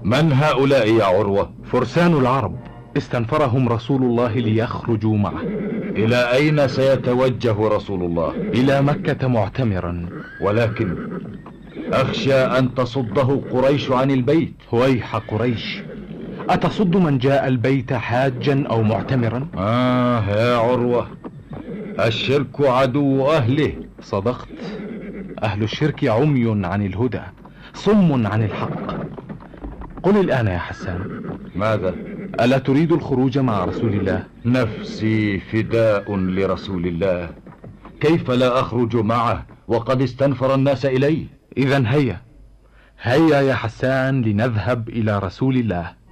من هؤلاء يا عروة؟ فرسان العرب، استنفرهم رسول الله ليخرجوا معه. إلى أين سيتوجه رسول الله؟ إلى مكة معتمرا. ولكن أخشى أن تصده قريش عن البيت. ويح قريش، أتصد من جاء البيت حاجا أو معتمرا؟ يا عروة، الشرك عدو أهله. صدقت، أهل الشرك عمي عن الهدى، صم عن الحق. قل الآن يا حسان. ماذا؟ ألا تريد الخروج مع رسول الله؟ نفسي فداء لرسول الله، كيف لا أخرج معه وقد استنفر الناس إليه؟ إذن هيا هيا يا حسان، لنذهب إلى رسول الله.